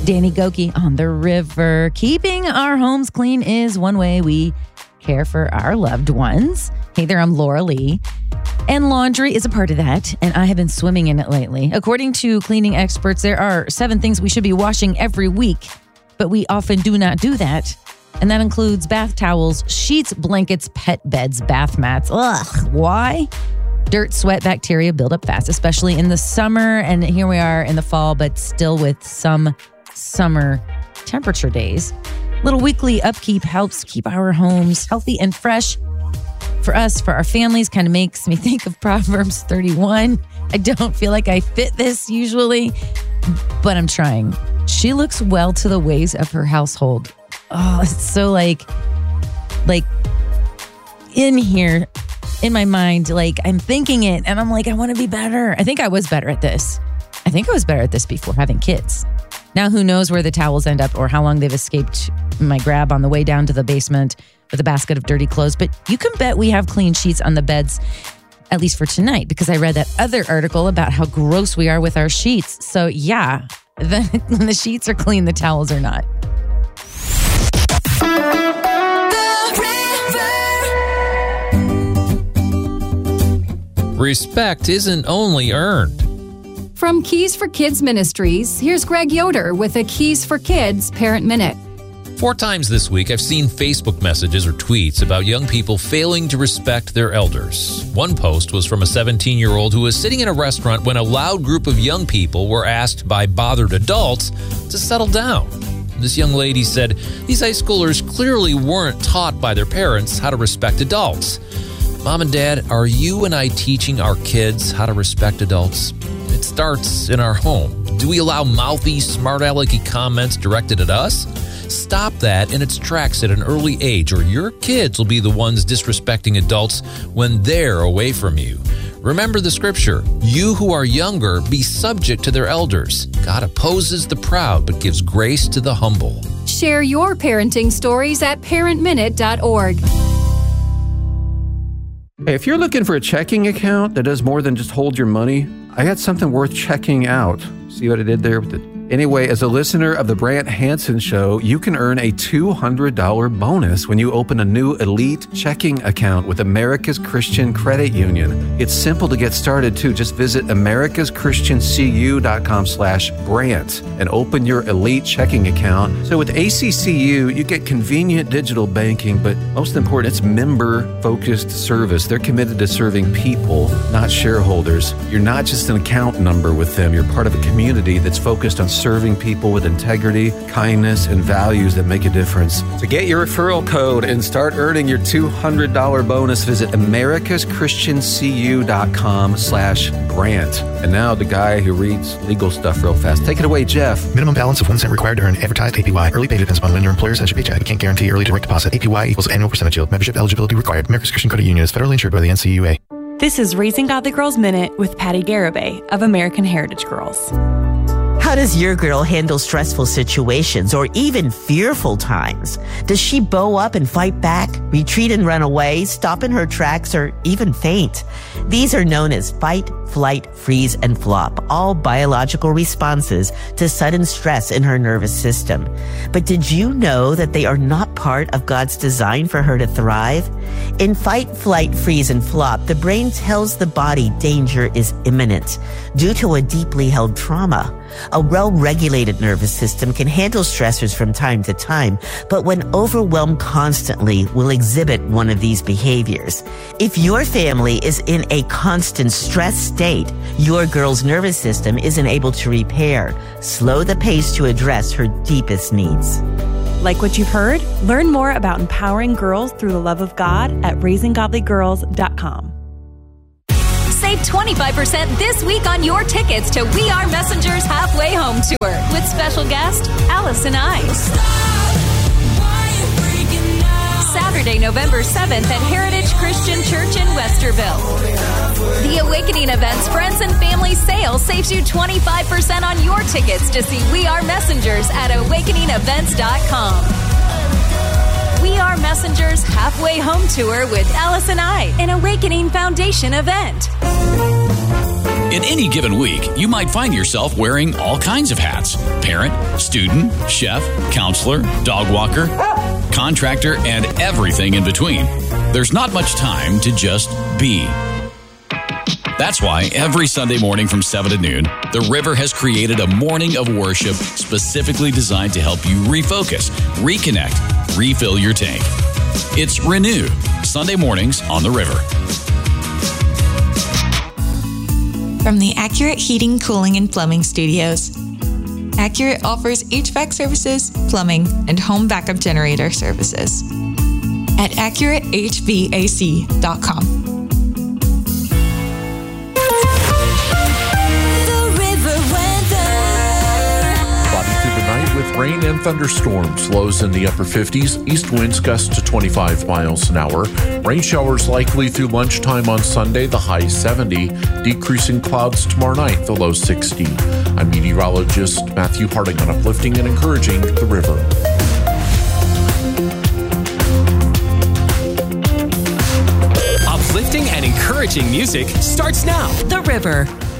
Danny Gokey on the river. Keeping our homes clean is one way we care for our loved ones. Hey there, I'm Laura Lee. And laundry is a part of that, and I have been swimming in it lately. According to cleaning experts, there are 7 things we should be washing every week, but we often do not do that. And that includes bath towels, sheets, blankets, pet beds, bath mats. Ugh, why? Dirt, sweat, bacteria build up fast, especially in the summer. And here we are in the fall, but still with some summer temperature days. Little weekly upkeep helps keep our homes healthy and fresh. For us, for our families, kind of makes me think of Proverbs 31. I don't feel like I fit this usually, but I'm trying. She looks well to the ways of her household. Oh, it's so like in here, in my mind, like I'm thinking it and I'm like, I want to be better. I think I was better at this. I think I was better at this before having kids. Now, who knows where the towels end up or how long they've escaped my grab on the way down to the basement with a basket of dirty clothes. But you can bet we have clean sheets on the beds, at least for tonight, because I read that other article about how gross we are with our sheets. So yeah, when the sheets are clean, the towels are not. Respect isn't only earned. From Keys for Kids Ministries, here's Greg Yoder with a Keys for Kids Parent Minute. 4 times this week, I've seen Facebook messages or tweets about young people failing to respect their elders. One post was from a 17-year-old who was sitting in a restaurant when a loud group of young people were asked by bothered adults to settle down. This young lady said these high schoolers clearly weren't taught by their parents how to respect adults. Mom and Dad, are you and I teaching our kids how to respect adults? It starts in our home. Do we allow mouthy, smart-alecky comments directed at us? Stop that in its tracks at an early age, or your kids will be the ones disrespecting adults when they're away from you. Remember the scripture, you who are younger, be subject to their elders. God opposes the proud, but gives grace to the humble. Share your parenting stories at parentminute.org. Hey, if you're looking for a checking account that does more than just hold your money, I got something worth checking out. See what I did there with it? Anyway, as a listener of the Brant Hansen Show, you can earn a $200 bonus when you open a new elite checking account with America's Christian Credit Union. It's simple to get started, too. Just visit americaschristiancu.com/Brant and open your elite checking account. So with ACCU, you get convenient digital banking, but most important, it's member-focused service. They're committed to serving people, not shareholders. You're not just an account number with them. You're part of a community that's focused on serving people with integrity, kindness, and values that make a difference. To get your referral code and start earning your $200 bonus, visit americaschristiancu.com/Brant. And now the guy who reads legal stuff real fast. Take it away, Jeff. Minimum balance of 1 cent required to earn advertised APY. Early pay depends upon when your employer sends your paycheck. You can't guarantee early direct deposit. APY equals annual percentage yield. Membership eligibility required. America's Christian Credit Union is federally insured by the NCUA. This is Raising Godly Girls Minute with Patty Garibay of American Heritage Girls. How does your girl handle stressful situations or even fearful times? Does she bow up and fight back, retreat and run away, stop in her tracks, or even faint? These are known as fight, flight, freeze, and flop, all biological responses to sudden stress in her nervous system. But did you know that they are not part of God's design for her to thrive? In fight, flight, freeze, and flop, the brain tells the body danger is imminent due to a deeply held trauma. A well-regulated nervous system can handle stressors from time to time, but when overwhelmed constantly will exhibit one of these behaviors. If your family is in a constant stress state, your girl's nervous system isn't able to repair, slow the pace to address her deepest needs. Like what you've heard? Learn more about empowering girls through the love of God at raisinggodlygirls.com. Save 25% this week on your tickets to We Are Messengers Halfway Home Tour with special guest Allison I. Saturday, November 7th at Heritage Christian Church in Westerville. The Awakening Events Friends and Family Sale saves you 25% on your tickets to see We Are Messengers at awakeningevents.com. We Are Messengers Halfway Home Tour with Allison I, an Awakening Foundation event. In any given week, you might find yourself wearing all kinds of hats: parent, student, chef, counselor, dog walker, contractor, and everything in between. There's not much time to just be. That's why every Sunday morning from 7 to noon, The River has created a morning of worship specifically designed to help you refocus, reconnect, refill your tank. It's Renew, Sunday mornings on The River. From the Accurate Heating, Cooling, and Plumbing Studios. Accurate offers HVAC services, plumbing, and home backup generator services at AccurateHVAC.com. With rain and thunderstorms, lows in the upper 50s, east winds gusts to 25 miles an hour. Rain showers likely through lunchtime on Sunday, the high 70. Decreasing clouds tomorrow night, the low 60. I'm meteorologist Matthew Harding on Uplifting and Encouraging the River. Uplifting and encouraging music starts now. The River.